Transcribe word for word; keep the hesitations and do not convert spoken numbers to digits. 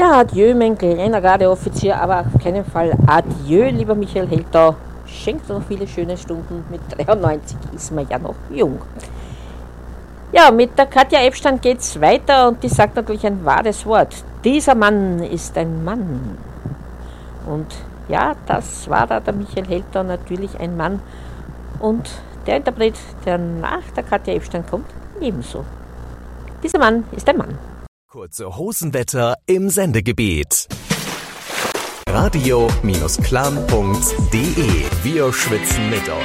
Ja, adieu, mein kleiner Gardeoffizier, aber auf keinen Fall adieu, lieber Michael Heldau. Schenkt noch viele schöne Stunden. Mit dreiundneunzig ist man ja noch jung. Ja, mit der Katja Ebstein geht's weiter und die sagt natürlich ein wahres Wort. Dieser Mann ist ein Mann. Und ja, das war da der Michael Heldau, natürlich ein Mann. Und der Interpret, der nach der Katja Ebstein kommt, ebenso. Dieser Mann ist ein Mann. Kurze Hosenwetter im Sendegebiet. radio Bindestrich klamm punkt de. Wir schwitzen mit euch.